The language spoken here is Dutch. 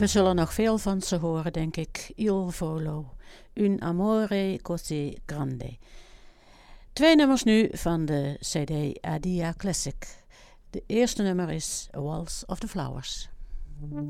We zullen nog veel van ze horen, denk ik. Il Volo, Un amore così grande. 2 nummers nu van de CD Adia Classic. De eerste nummer is A Waltz of the Flowers.